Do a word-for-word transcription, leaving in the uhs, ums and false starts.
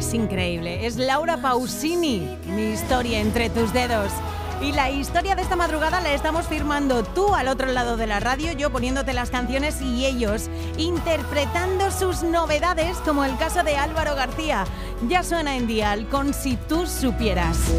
Es increíble. Es Laura Pausini, Mi historia entre tus dedos. Y la historia de esta madrugada la estamos firmando tú al otro lado de la radio, yo poniéndote las canciones y ellos interpretando sus novedades, como el caso de Álvaro García. Ya suena en Dial con Si tú supieras.